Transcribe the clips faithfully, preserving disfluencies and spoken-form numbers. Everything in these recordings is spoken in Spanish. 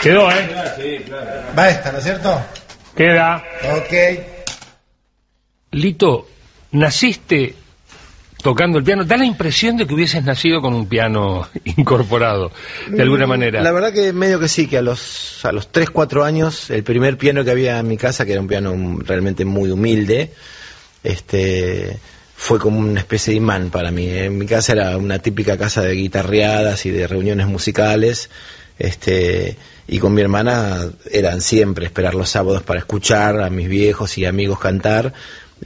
Quedó, ¿eh? Sí, claro. Va esta, ¿no es cierto? Queda. Ok. Lito, naciste tocando el piano. Da la impresión de que hubieses nacido con un piano incorporado, de alguna manera. La verdad que medio que sí, que a los a los tres, cuatro años, el primer piano que había en mi casa, que era un piano realmente muy humilde, este fue como una especie de imán para mí. En mi casa era una típica casa de guitarreadas y de reuniones musicales, este y con mi hermana eran siempre esperar los sábados para escuchar a mis viejos y amigos cantar.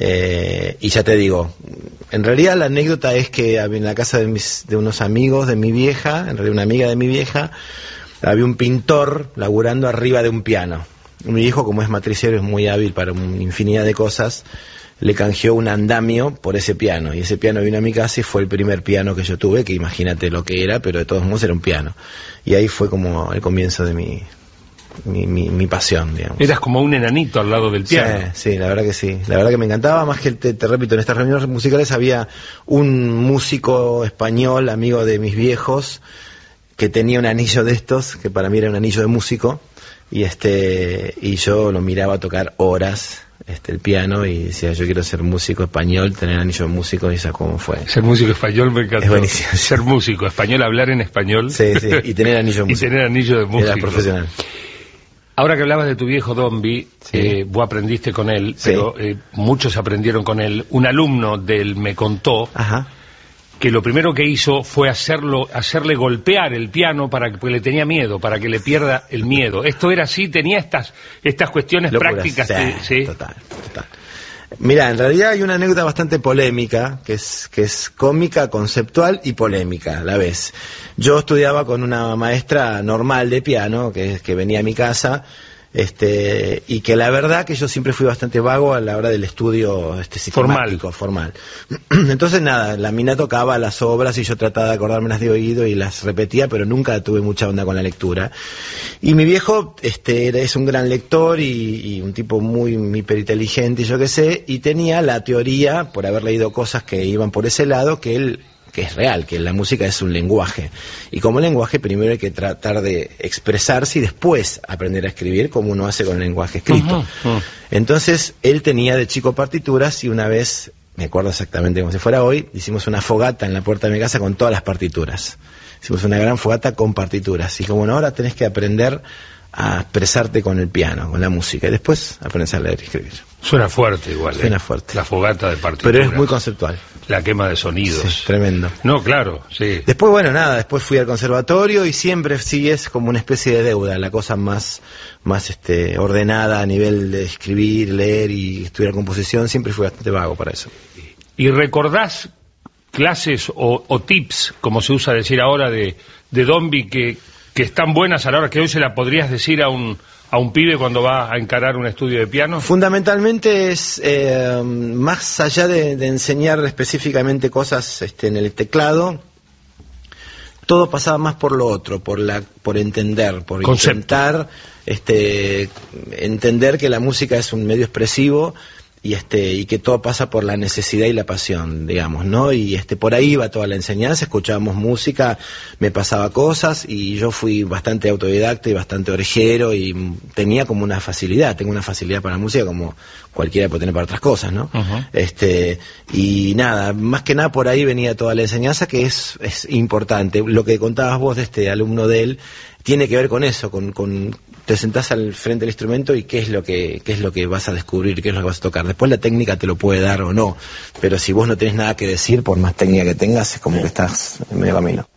Eh, y ya te digo, en realidad la anécdota es que en la casa de, mis, de unos amigos de mi vieja, en realidad una amiga de mi vieja, había un pintor laburando arriba de un piano. Mi hijo, como es matriciero, es muy hábil para una infinidad de cosas, le canjeó un andamio por ese piano, y ese piano vino a mi casa y fue el primer piano que yo tuve, que imagínate lo que era, pero de todos modos era un piano. Y ahí fue como el comienzo de mi... Mi, mi, mi pasión, digamos. Eras como un enanito al lado del piano. Sí, sí, la verdad que sí. La verdad que me encantaba, más que, te, te repito, en estas reuniones musicales había un músico español, amigo de mis viejos, que tenía un anillo de estos, que para mí era un anillo de músico, y este y yo lo miraba tocar horas, este el piano, y decía, yo quiero ser músico español, tener anillo de músico, y esa cómo fue. Ser músico español me encantó. Es buenísimo. Ser músico español, hablar en español. Sí, sí, y tener anillo de músico. Y tener anillo de músico. Era profesional. Ahora que hablabas de tu viejo Dombi, sí. eh, vos aprendiste con él, sí. pero eh, muchos aprendieron con él. Un alumno de él me contó Ajá. que lo primero que hizo fue hacerlo, hacerle golpear el piano para que, porque le tenía miedo, para que le pierda el miedo. ¿Esto era así? ¿Tenía estas estas cuestiones Locuras, prácticas? Sí, de, ¿sí? Total, total. Mira, en realidad hay una anécdota bastante polémica, que es que es cómica, conceptual y polémica a la vez. Yo estudiaba con una maestra normal de piano, que, que venía a mi casa, este y que la verdad que yo siempre fui bastante vago a la hora del estudio este sistemático, formal. formal. Entonces nada, la mina tocaba las obras y yo trataba de acordármelas de oído y las repetía, pero nunca tuve mucha onda con la lectura. Y mi viejo este es un gran lector y, y un tipo muy hiperinteligente y yo qué sé, y tenía la teoría, por haber leído cosas que iban por ese lado, que él que es real, que la música es un lenguaje, y como lenguaje primero hay que tratar de expresarse y después aprender a escribir como uno hace con el lenguaje escrito. Uh-huh, uh-huh. Entonces él tenía de chico partituras, y una vez, me acuerdo exactamente como si fuera hoy, hicimos una fogata en la puerta de mi casa con todas las partituras. Hicimos una gran fogata con partituras, y como bueno, ahora tenés que aprender a expresarte con el piano, con la música, y después aprendes a leer y escribir. Suena fuerte igual. Suena ¿eh? fuerte. La fogata de partituras. Pero es muy conceptual. La quema de sonidos. Sí, tremendo. No, claro, sí. Después, bueno, nada, después fui al conservatorio y siempre sí es como una especie de deuda, la cosa más, más este, ordenada a nivel de escribir, leer y estudiar composición, siempre fui bastante vago para eso. ¿Y recordás clases o, o tips, como se usa decir ahora, de, de Dombi que, que están buenas a la hora que hoy se la podrías decir a un... a un pibe cuando va a encarar un estudio de piano? Fundamentalmente es, eh, más allá de, de enseñar específicamente cosas este, en el teclado, todo pasaba más por lo otro, por la, por entender, por Concepto. intentar este, entender que la música es un medio expresivo, y este y que todo pasa por la necesidad y la pasión, digamos, ¿no? Y este por ahí iba toda la enseñanza, escuchábamos música, me pasaba cosas, y yo fui bastante autodidacta y bastante orejero, y tenía como una facilidad, tengo una facilidad para la música como cualquiera puede tener para otras cosas, ¿no? Uh-huh. Este y nada, más que nada por ahí venía toda la enseñanza, que es, es importante. Lo que contabas vos de este alumno de él tiene que ver con eso, con, con te sentás al frente del instrumento y qué es lo que qué es lo que vas a descubrir, qué es lo que vas a tocar. Después la técnica te lo puede dar o no, pero si vos no tenés nada que decir, por más técnica que tengas, es como que estás en medio camino.